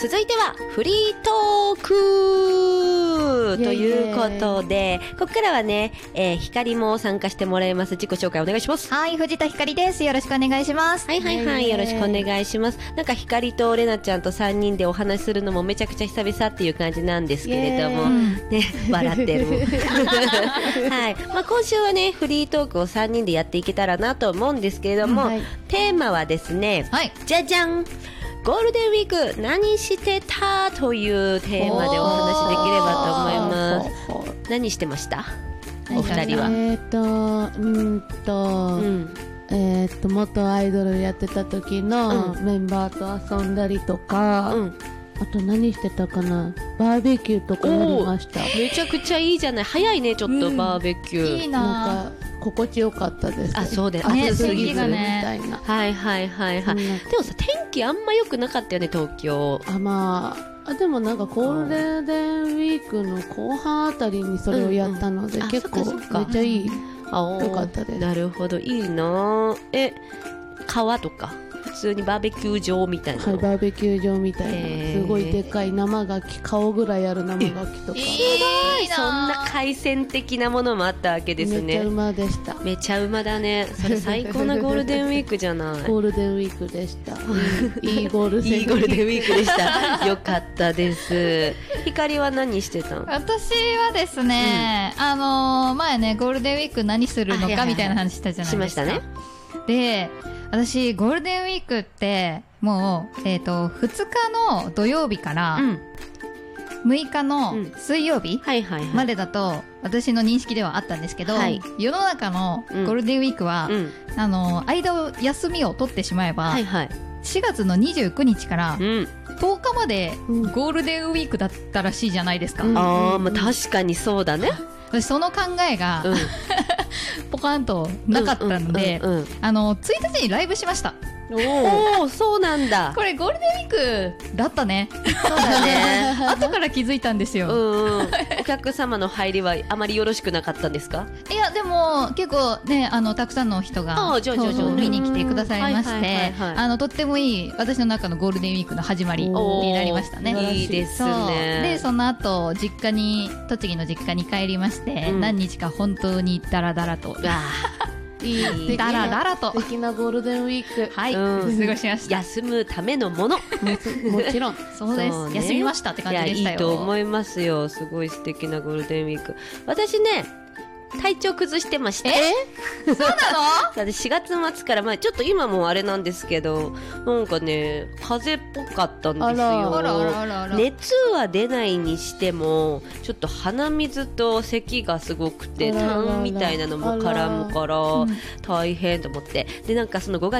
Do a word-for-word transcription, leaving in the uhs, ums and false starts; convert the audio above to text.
続いてはフリートークということで、ここからはね、えー、光も参加してもらいます。自己紹介お願いします。 はい、藤田光です。よろしくお願いします。 はいはいはい、よろしくお願いします。なんか光とレナちゃんとさんにんでお話しするのもめちゃくちゃ久々っていう感じなんですけれどもね、笑ってるはい、まあ、今週はねフリートークをさんにんでやっていけたらなと思うんですけれども、はい、テーマはですね、はい、じゃじゃん、ゴールデンウィーク何してたというテーマでお話できればと思います。何してました？お二人は。 えーとうんと、うんえーと元アイドルやってた時のメンバーと遊んだりとか、うん、あと何してたかな、バーベキューとかやりました。 めちゃくちゃいいじゃない。早いねちょっと、うん、バーベキューいいな。 なんか心地よかったです。 あ、そうです。 ね、 暑すぎずみたいな。はいはいはいはい。でもさ、天気あんま良くなかったよね東京。 あ、まあ、あでもなんかゴールデンウィークの後半あたりにそれをやったので、うんうん、結構めっちゃいい。あ、よかったです。 なるほど、いいな。え、川とか普通にバーベキュー場みたいな。 はい、バーベキュー場みたいな、すごいでかい生牡蠣、顔ぐらいある生牡蠣とか、 すごい。そんな海鮮的なものもあったわけですね。 めちゃうまでした。 めちゃうまだね。それ最高なゴールデンウィークじゃないゴールデンウィークでした。いいゴールデンウィークいいゴールデンウィークでしたよかったです。光は何してたの？ 私はですね、うん、あのー、前ねゴールデンウィーク何するのかみたいな話したじゃないですか。 しましたね。 で、私ゴールデンウィークってもう、えーと、ふつかの土曜日からむいかの水曜日までだと私の認識ではあったんですけど、はい、世の中のゴールデンウィークは、うん、あの間を休みを取ってしまえば、はいはい、しがつのにじゅうくにちからとおかまでゴールデンウィークだったらしいじゃないですか。 うん、あ、まあ、確かにそうだね。 私その考えが、うん、ポカンとなかったので、うんうんうんうん、あのついたちにライブしました。 おお、そうなんだ。 これゴールデンウィークだったね。 そうだね。 後から気づいたんですよ。 うんうん、お客様の入りはあまりよろしくなかったんですか？ いやでも結構ね、あのたくさんの人が見に来てくださいまして、あのとってもいい私の中のゴールデンウィークの始まりになりましたね。 いいですね。 でその後実家に栃木の実家に帰りまして、うん、何日か本当にダラダラと。 いいだらだらと素敵なゴールデンウィーク、 はい、うん、過ごしました。 休むためのものもちろんそうです。ね、休みましたって感じでしたよ。 いや、いいと思いますよ。すごい素敵なゴールデンウィーク。私ね体調崩してました。 えそうなの？ だってしがつまつから、まあ、ちょっと今もあれなんですけど、なんかね風邪っぽかったんですよ。 あらあらあらあら。 熱は出ないにしてもちょっと鼻水と咳がすごくて痰みたいなのも絡むから大変と思って、でなんかそのごが